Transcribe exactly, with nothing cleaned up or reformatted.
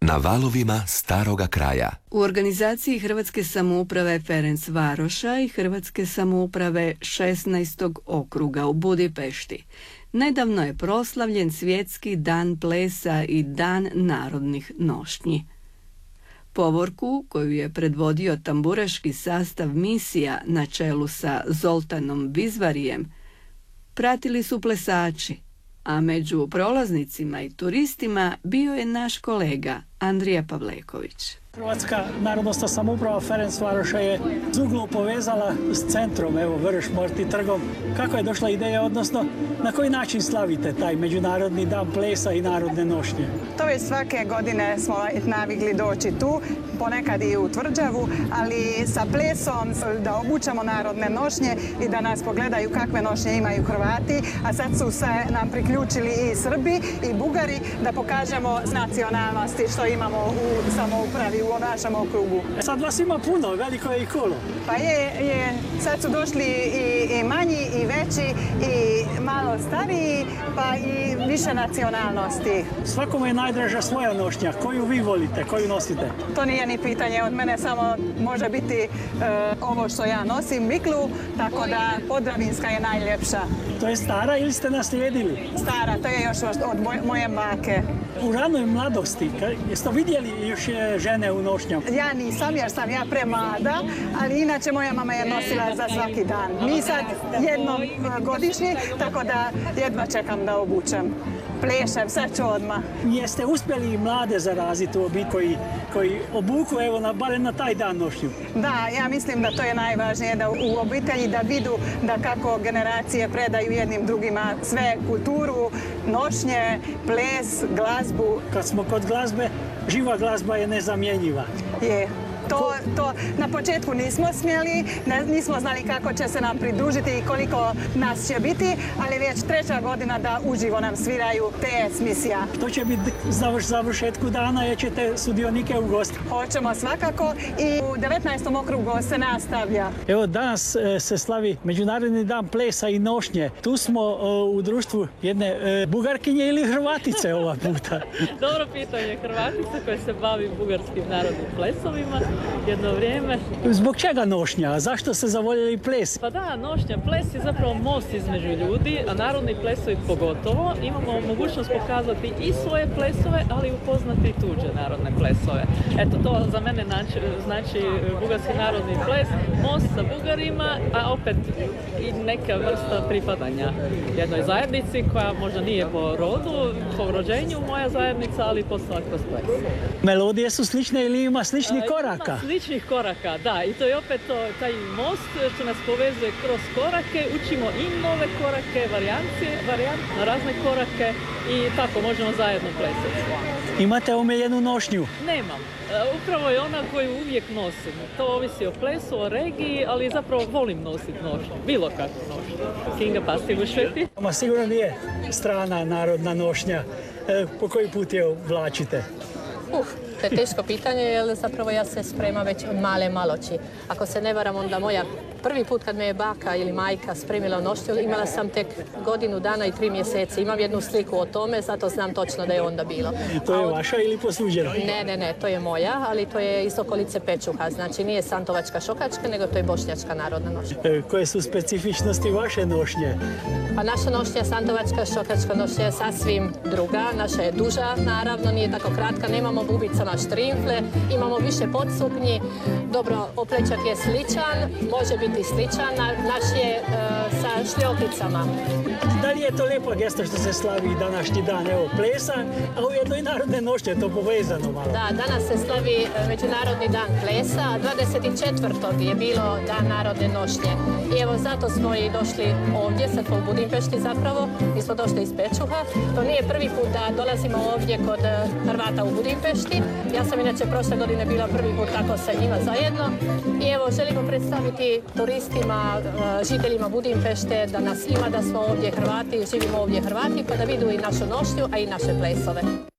Na valovima staroga kraja. U organizaciji Hrvatske samouprave Ferencvaroša i Hrvatske samouprave šesnaestog okruga u Budimpešti nedavno je proslavljen Svjetski dan plesa i Dan narodnih nošnji. Povorku, koju je predvodio tamburaški sastav misija na čelu sa Zoltanom Bizvarijem, pratili su plesači, a među prolaznicima i turistima bio je naš kolega Andrija Pavleković. Hrvatska narodnosna samouprava Ferencvaroša je Zuglu povezala s centrom, evo Vrš, Morti trgom. Kako je došla ideja, odnosno na koji način slavite taj Međunarodni dan plesa i narodne nošnje? To već svake godine smo navikli doći tu, ponekad i u Tvrđavu, ali sa plesom da obučamo narodne nošnje i da nas pogledaju kakve nošnje imaju Hrvati, a sad su se nam priključili i Srbi i Bugari da pokažemo nacionalnosti što imamo u samoupravi u našem okrugu. Sad vas ima puno, veliko je i kolo. Pa je, je. Sad su došli i, i manji i veći i malo stariji, pa i više nacionalnosti. Svakome je najdraža svoja nošnja. Koju vi volite, koju nosite? To nije ni pitanje od mene, samo može biti e, ovo što ja nosim, miklu, tako da podravinska je najljepša. To je stara ili ste naslijedili? Stara, to je još od, od moje bake. U ranoj mladosti, jeste vidjeli još žene u nošnjama? Ja nisam jer sam ja premlada, ali inače moja mama je nosila za svaki dan. Mi sad jednom godišnje, tako da jedva čekam da obučem. Plešem, sad ću odmah. Jeste uspjeli i mlade zaraziti u obitelji koji, koji obuku, evo, na, barem na taj dan nošnju? Da, ja mislim da to je najvažnije, da u obitelji da vidu da kako generacije predaju jednim drugima sve kulturu, nošnje, ples, glazbu. Kad smo kod glazbe, živa glazba je nezamjenjiva. Je. To, to na početku nismo smjeli, ne, nismo znali kako će se nam pridružiti i koliko nas će biti, ali već treća godina da uživo nam sviraju te misija. To će biti završ, završetku dana, jer ćete sudionike ugostiti. Hoćemo svakako i u devetnaestom okrugu se nastavlja. Evo, danas e, se slavi Međunarodni dan plesa i nošnje. Tu smo e, u društvu jedne e, Bugarkinje ili Hrvatice ova puta. Dobro pitanje, Hrvatice koja se bavi bugarskim narodnim plesovima jedno vrijeme. Zbog čega nošnja? A zašto ste zavoljeli ples? Pa da, nošnja, ples je zapravo most između ljudi, a narodni plesovi pogotovo. Imamo mogućnost pokazati i svoje plesove, ali i upoznati i tuđe narodne plesove. Eto, to za mene znači, znači bugarski narodni ples, most sa Bugarima, a opet i neka vrsta pripadanja jednoj zajednici koja možda nije po rodu, po rođenju moja zajednica, ali postala kroz ples. Melodije su slične ili ima slični korak? Ima sličnih koraka, da. I to je opet to, taj most što nas povezuje kroz korake. Učimo i nove korake, varijancije, varijant na razne korake i tako možemo zajedno plesati. Imate omiljenu nošnju? Nemam. Upravo je ona koju uvijek nosim. To ovisi o plesu, o regiji, ali zapravo volim nositi nošnju. Bilo kakvu nošnju. Kinga Pastivušveti. Ma sigurno nije strana narodna nošnja. E, po koji put je oblačite? Uh, to je teško pitanje, jer zapravo ja se spremam već od male maloči. Ako se ne varam, onda moja prvi put kad me je baka ili majka spremila nošnju, imala sam tek godinu dana i tri mjeseci. Imam jednu sliku o tome, zato znam točno da je onda bilo. To je od... vaša ili posuđena? Ne, ne, ne, to je moja, ali to je iz okolice Pečuha. Znači nije santovačka šokačka, nego to je bošnjačka narodna nošnja. E, koje su specifičnosti vaše nošnje? Pa naša nošnja, santovačka šokačka nošnja je sasvim druga. Naša je duža, naravno, nije tako kratka. Nemamo bubicama štrimfle, imamo više podsuknji. Dobro, oplečak je sličan, može biti sličan, naš je uh, sa šljokicama. Da li je to lijepa gesta što se slavi današnji dan, evo, plesa, a ujedno i narodne nošnje, to povezano malo? Da, danas se slavi Međunarodni dan plesa, a dvadeset četvrtog je bilo dan narodne nošnje. I evo, zato smo i došli ovdje, sad u Budimpešti zapravo, mi smo došli iz Pečuha. To nije prvi put da dolazimo ovdje kod Hrvata u Budimpešti. Ja sam inače prošle godine bila prvi put tako sa njima zajedno. I evo, želimo predstaviti turistima, žiteljima Budimpešte, da nas ima, da smo ovdje Hrvati, živimo ovdje Hrvati, pa da vidu i našu nošnju, a i naše plesove.